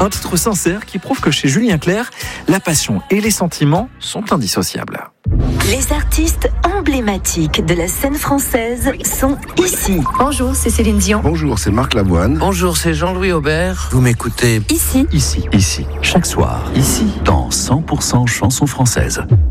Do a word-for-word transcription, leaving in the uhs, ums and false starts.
Un titre sincère qui prouve que chez Julien Clerc, la passion et les sentiments sont indissociables. Les artistes emblématiques de la scène française sont ici. Bonjour, c'est Céline Dion. Bonjour, c'est Marc Lavoine. Bonjour, c'est Jean-Louis Aubert. Vous m'écoutez Ici. Ici, ici, chaque soir, ici, dans cent pour cent chansons françaises.